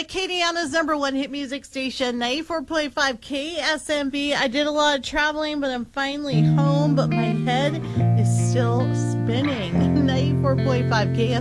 Acadiana's number one hit music station, 94.5 KSMB. I did a lot of traveling, but I'm finally home, but my head is still spinning. 94.5 KSMB.